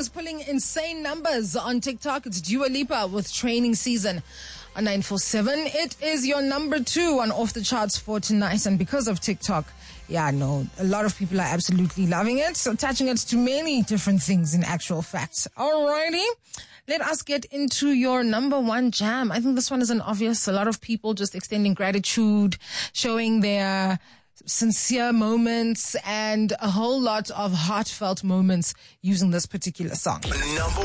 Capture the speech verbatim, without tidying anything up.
is pulling insane numbers on TikTok. It's Dua Lipa with Training Season on nine four seven. It is your number two on Off the Charts for tonight. And because of TikTok, yeah, no, a lot of people are absolutely loving it. So attaching it to many different things in actual fact. Alrighty. Let us get into your number one jam. I think this one is an obvious. A lot of people just extending gratitude, showing their sincere moments and a whole lot of heartfelt moments using this particular song. Number